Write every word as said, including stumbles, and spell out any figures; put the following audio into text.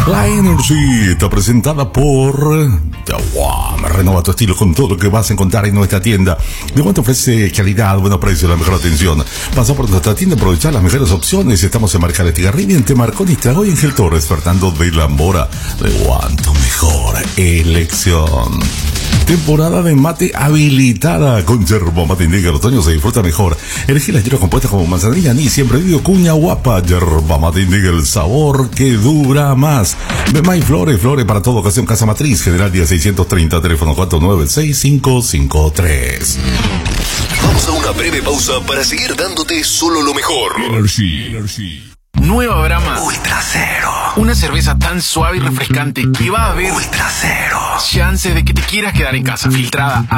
La Energy está presentada por The One. Renova tu estilo con todo lo que vas a encontrar en nuestra tienda. The One te ofrece calidad, buenos precios, la mejor atención. Pasa por nuestra tienda, aprovechar las mejores opciones. Estamos en Marcal Estigarribia, en Temarcón y Tragoy, en Gel Torres, Fernando de la Mora. The One, tu mejor elección. Temporada de mate habilitada con yerba mate indica. El otoño se disfruta mejor. Elegí las hierbas compuestas como manzanilla, anís, siempre vivo, cuña guapa. Yerba mate indica el sabor que dura más. Bemay Flores, Flores para toda ocasión. Casa Matriz, General Día seiscientos treinta, teléfono cuatro nueve seis cinco cinco tres. Vamos a una breve pausa para seguir dándote solo lo mejor. Energy. Energy. Nueva Brahma Ultra Cero. Una cerveza tan suave y refrescante que va a haber Ultra Cero. chances de que te quieras quedar en casa. Filtrada